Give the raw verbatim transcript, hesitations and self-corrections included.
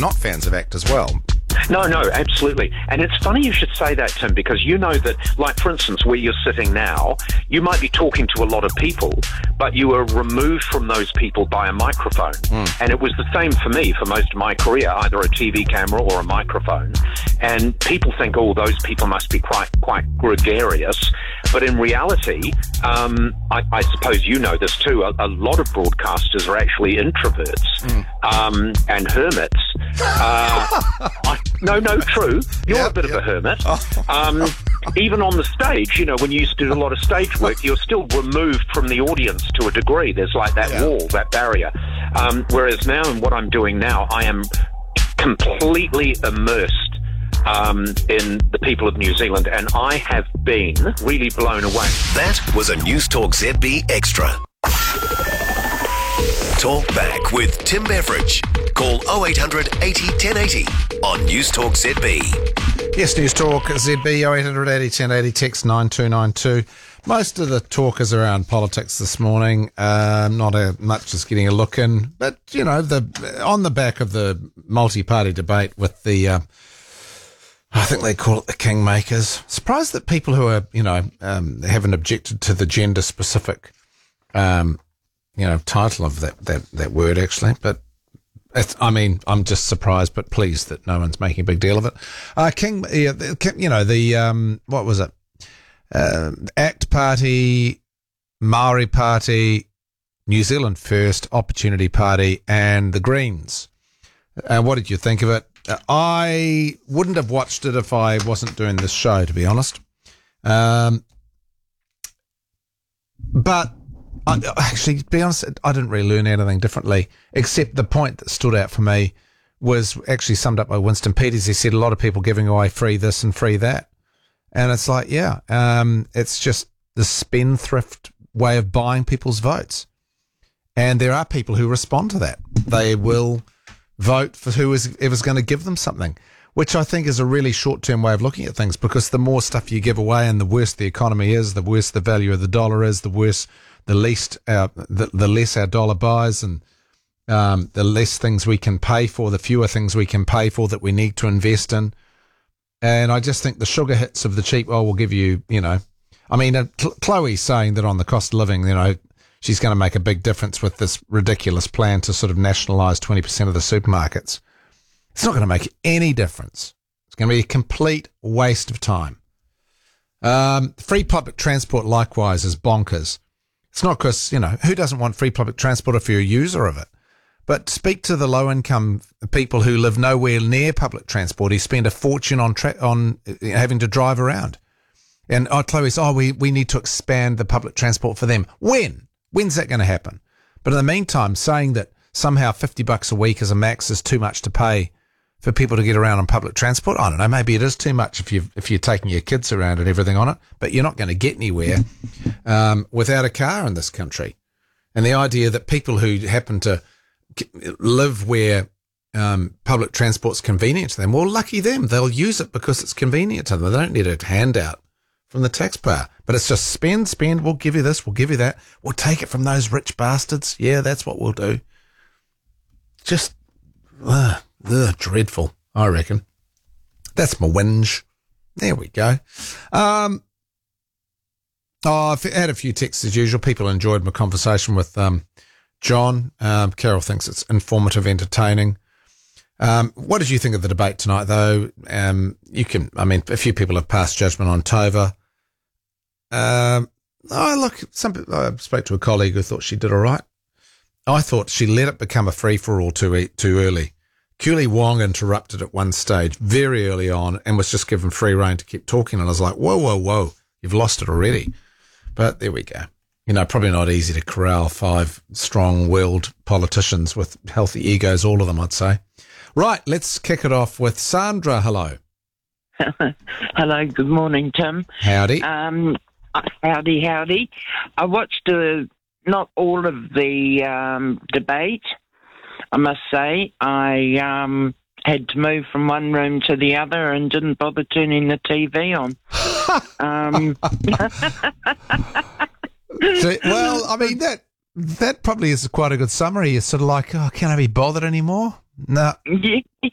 not fans of ACT as well. No, no, absolutely. And it's funny you should say that, Tim, because you know that, like, for instance, where you're sitting now, you might be talking to a lot of people, but you are removed from those people by a microphone. Mm. And it was the same for me for most of my career, either a T V camera or a microphone. And people think, oh, those people must be quite quite gregarious. But in reality, um, I, I suppose you know this too, a, a lot of broadcasters are actually introverts mm. um, and hermits. Uh, I, no, no, true. You're yep, a bit yep. of a hermit. Um, even on the stage, you know, when you used to do a lot of stage work, you're still removed from the audience to a degree. There's like that yeah. wall, that barrier. Um, whereas now, in what I'm doing now, I am completely immersed Um, in the people of New Zealand, and I have been really blown away. That was a News Talk Z B Extra. Talk back with Tim Beveridge. Call oh eight hundred eighty ten eighty on News Talk Z B. Yes, News Talk Z B oh eight hundred eighty ten eighty, text nine two nine two. Most of the talk is around politics this morning. Uh, not a, much is getting a look in, but you know, the on the back of the multi-party debate with the. Uh, I think they call it the Kingmakers. Surprised that people who are, you know, um, haven't objected to the gender-specific, um, you know, title of that, that, that word, actually. But, it's, I mean, I'm just surprised, but pleased that no one's making a big deal of it. Uh, King, yeah, the, you know, the, um, what was it? Uh, ACT Party, Maori Party, New Zealand First, Opportunity Party, and the Greens. Uh, what did you think of it? I wouldn't have watched it if I wasn't doing this show, to be honest. Um, but I, actually, to be honest, I didn't really learn anything differently, except the point that stood out for me was actually summed up by Winston Peters. He said a lot of people giving away free this and free that. And it's like, yeah, um, it's just the spendthrift way of buying people's votes. And there are people who respond to that. They will vote for whoever's going to give them something, which I think is a really short-term way of looking at things, because the more stuff you give away and the worse the economy is, the worse the value of the dollar is, the worse, the least, our, the, the less our dollar buys, and um, the less things we can pay for, the fewer things we can pay for that we need to invest in. And I just think the sugar hits of the cheap, oh, we'll give you, you know, I mean, uh, Chloe's saying that on the cost of living, you know, she's going to make a big difference with this ridiculous plan to sort of nationalise twenty percent of the supermarkets. It's not going to make any difference. It's going to be a complete waste of time. Um, free public transport, likewise, is bonkers. It's not because, you know, who doesn't want free public transport if you're a user of it? But speak to the low-income people who live nowhere near public transport, who spend a fortune on tra- on having to drive around. And oh, Chloe says, oh, we, we need to expand the public transport for them. When? When's that going to happen? But in the meantime, saying that somehow fifty bucks a week as a max is too much to pay for people to get around on public transport, I don't know, maybe it is too much if, you've, if you're taking your kids around and everything on it, but you're not going to get anywhere um, without a car in this country. And the idea that people who happen to live where um, public transport's convenient to them, well, lucky them. They'll use it because it's convenient to them. They don't need a handout from the taxpayer. But it's just spend, spend, we'll give you this, we'll give you that. We'll take it from those rich bastards. Yeah, that's what we'll do. Just, ugh, ugh, dreadful, I reckon. That's my whinge. There we go. Um, oh, I've had a few texts as usual. People enjoyed my conversation with um, John. Um, Carol thinks it's informative, entertaining. Um, what did you think of the debate tonight, though? Um, you can, I mean, a few people have passed judgment on Tova. Um, oh, look, some people, I spoke to a colleague who thought she did all right. I thought she let it become a free-for-all too, too early. Keely Wong interrupted at one stage very early on and was just given free rein to keep talking. And I was like, whoa, whoa, whoa, you've lost it already. But there we go. You know, probably not easy to corral five strong-willed politicians with healthy egos, all of them, I'd say. Right, let's kick it off with Sandra. Hello. Hello, good morning, Tim. Howdy. Um, howdy, howdy. I watched uh, not all of the um, debate, I must say. I um, had to move from one room to the other and didn't bother turning the T V on. um, so, well, I mean, that that probably is quite a good summary. You're sort of like, oh, can't I be bothered anymore? No. Yeah,